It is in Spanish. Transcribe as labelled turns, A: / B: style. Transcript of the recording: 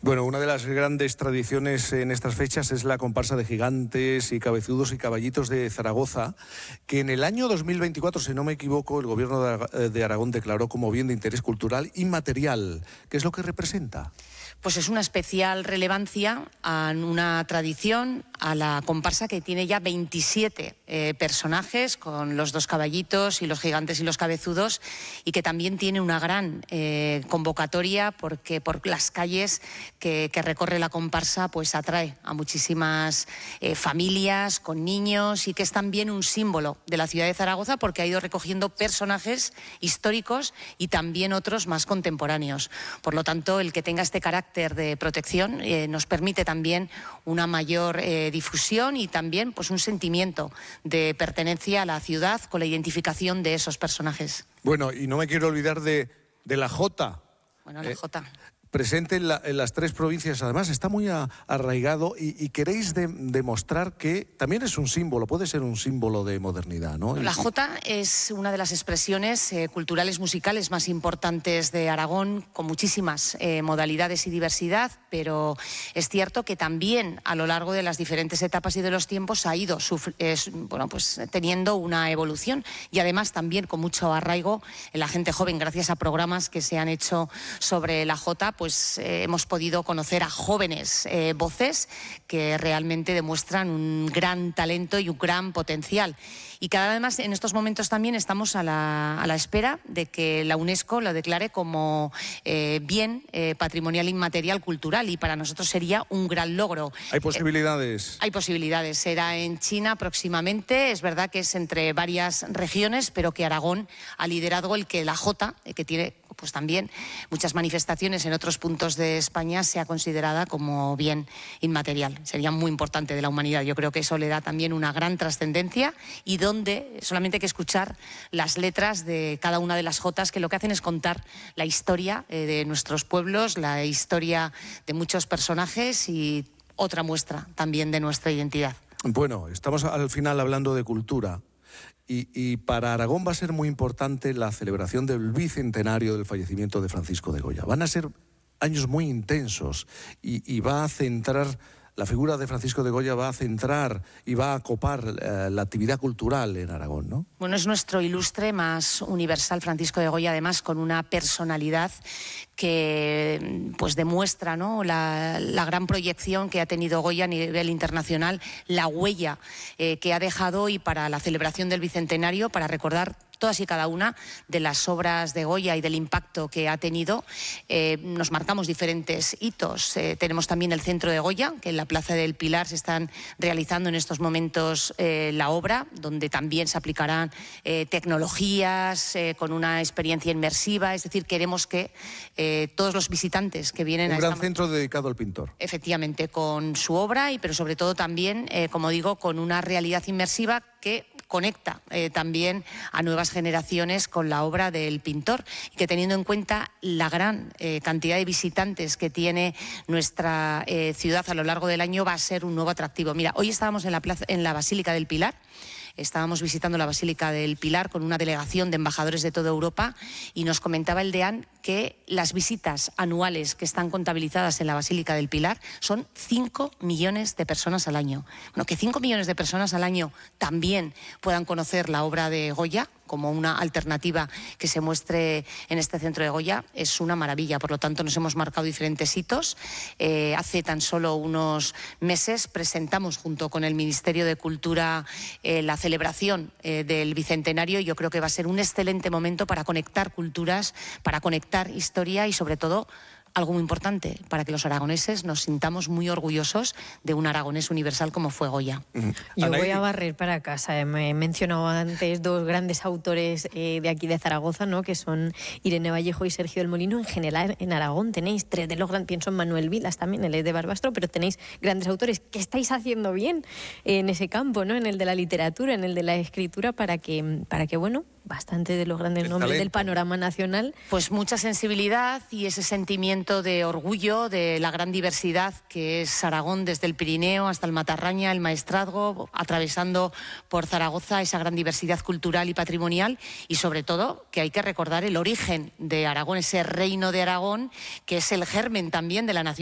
A: Bueno, una de las grandes tradiciones en estas fechas es la comparsa de gigantes y cabezudos y caballitos de Zaragoza, que en el año 2024, si no me equivoco, el Gobierno de Aragón declaró como bien de interés cultural inmaterial. ¿Qué es lo que representa?
B: Pues es una especial relevancia a una tradición, a la comparsa que tiene ya 27 personajes, con los dos caballitos y los gigantes y los cabezudos, y que también tiene una gran convocatoria, porque por las calles que recorre la comparsa pues atrae a muchísimas familias con niños, y que es también un símbolo de la ciudad de Zaragoza, porque ha ido recogiendo personajes históricos y también otros más contemporáneos. Por lo tanto, el que tenga este carácter de protección nos permite también una mayor difusión y también pues un sentimiento de pertenencia a la ciudad con la identificación de esos personajes.
A: Bueno, y no me quiero olvidar de la Jota.
B: Bueno, la Jota.
A: Presente en las tres provincias, además está muy arraigado, y queréis demostrar que también es un símbolo, puede ser un símbolo de modernidad, ¿no?
B: La Jota es una de las expresiones culturales musicales más importantes de Aragón, con muchísimas modalidades y diversidad, pero es cierto que también a lo largo de las diferentes etapas y de los tiempos ha ido teniendo una evolución, y además también con mucho arraigo en la gente joven. Gracias a programas que se han hecho sobre la Jota, pues hemos podido conocer a jóvenes voces que realmente demuestran un gran talento y un gran potencial. Y cada vez más en estos momentos también estamos a la espera de que la UNESCO lo declare como bien patrimonial inmaterial cultural, y para nosotros sería un gran logro.
A: ¿Hay posibilidades?
B: Hay posibilidades. Será en China próximamente. Es verdad que es entre varias regiones, pero que Aragón ha liderado el que la Jota, que tiene pues también muchas manifestaciones en otros puntos de España, sea considerada como bien inmaterial. Sería muy importante de la humanidad. Yo creo que eso le da también una gran trascendencia, y donde solamente hay que escuchar las letras de cada una de las jotas, que lo que hacen es contar la historia de nuestros pueblos, la historia de muchos personajes y otra muestra también de nuestra identidad.
A: Bueno, estamos al final hablando de cultura. Y para Aragón va a ser muy importante la celebración del bicentenario del fallecimiento de Francisco de Goya. Van a ser años muy intensos, y va a centrar, la figura de Francisco de Goya va a centrar y va a copar la actividad cultural en Aragón, ¿no?
B: Bueno, es nuestro ilustre más universal Francisco de Goya, además con una personalidad que pues demuestra, ¿no?, la gran proyección que ha tenido Goya a nivel internacional, la huella que ha dejado, y para la celebración del bicentenario, para recordar todas y cada una de las obras de Goya y del impacto que ha tenido, nos marcamos diferentes hitos. Tenemos también el Centro de Goya, que en la Plaza del Pilar se están realizando en estos momentos la obra, donde también se aplicarán tecnologías con una experiencia inmersiva. Es decir, queremos que todos los visitantes que vienen
A: a esta... Un gran centro dedicado al pintor.
B: Efectivamente, con su obra, pero sobre todo también, como digo, con una realidad inmersiva que conecta también a nuevas generaciones con la obra del pintor, y que, teniendo en cuenta la gran cantidad de visitantes que tiene nuestra ciudad a lo largo del año, va a ser un nuevo atractivo. Mira, hoy estábamos en la Basílica del Pilar. Estábamos visitando la Basílica del Pilar con una delegación de embajadores de toda Europa, y nos comentaba el deán que las visitas anuales que están contabilizadas en la Basílica del Pilar son 5 millones de personas al año. Bueno, que 5 millones de personas al año también puedan conocer la obra de Goya como una alternativa que se muestre en este Centro de Goya es una maravilla. Por lo tanto, nos hemos marcado diferentes hitos. Hace tan solo unos meses presentamos junto con el Ministerio de Cultura la celebración del Bicentenario, y yo creo que va a ser un excelente momento para conectar culturas, para conectar historia, y sobre todo algo muy importante, para que los aragoneses nos sintamos muy orgullosos de un aragonés universal como fue Goya.
C: Yo voy a barrer para casa. Me he mencionado antes dos grandes autores de aquí de Zaragoza, ¿no?, que son Irene Vallejo y Sergio del Molino. En general, en Aragón tenéis tres de los grandes, pienso en Manuel Vilas también, él es de Barbastro, pero tenéis grandes autores. ¿Qué estáis haciendo bien en ese campo, ¿no?, en el de la literatura, en el de la escritura, para que bueno, bastante de los grandes nombres del panorama nacional?
B: Pues mucha sensibilidad y ese sentimiento de orgullo de la gran diversidad que es Aragón, desde el Pirineo hasta el Matarraña, el Maestrazgo, atravesando por Zaragoza, esa gran diversidad cultural y patrimonial, y sobre todo que hay que recordar el origen de Aragón, ese reino de Aragón, que es el germen también de la nación